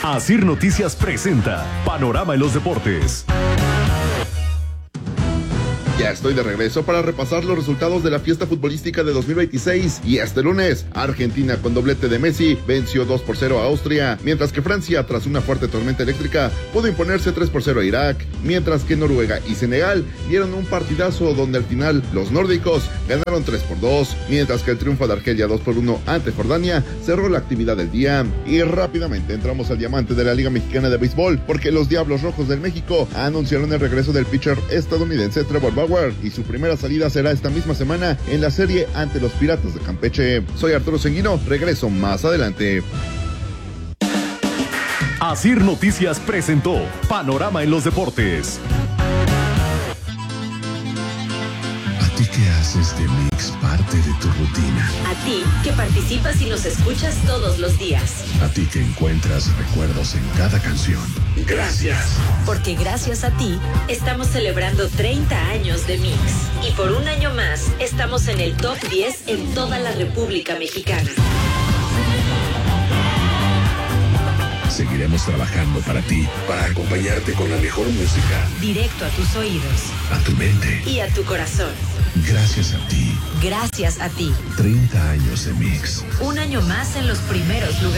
Asir Noticias presenta Panorama en los Deportes. Ya estoy de regreso para repasar los resultados de la fiesta futbolística de 2026 y este lunes, Argentina con doblete de Messi venció 2-0 a Austria, mientras que Francia, tras una fuerte tormenta eléctrica, pudo imponerse 3-0 a Irak, mientras que Noruega y Senegal dieron un partidazo donde al final los nórdicos ganaron 3-2, mientras que el triunfo de Argelia 2-1 ante Jordania cerró la actividad del día. Y rápidamente entramos al diamante de la Liga Mexicana de Béisbol, porque los Diablos Rojos del México anunciaron el regreso del pitcher estadounidense Trevor Bauer, y su primera salida será esta misma semana en la serie ante los Piratas de Campeche. Soy Arturo Sanguino, regreso más adelante. Asir Noticias presentó Panorama en los Deportes. ¿A ti que haces de Mix parte de tu rutina? A ti que participas y nos escuchas todos los días. A ti que encuentras recuerdos en cada canción. Gracias. Porque gracias a ti estamos celebrando 30 años de Mix. Y por un año más estamos en el top 10 en toda la República Mexicana. Seguiremos trabajando para ti, para acompañarte con la mejor música. Directo a tus oídos. A tu mente. Y a tu corazón. Gracias a ti. Gracias a ti. 30 años de Mix. Un año más en los primeros lugares.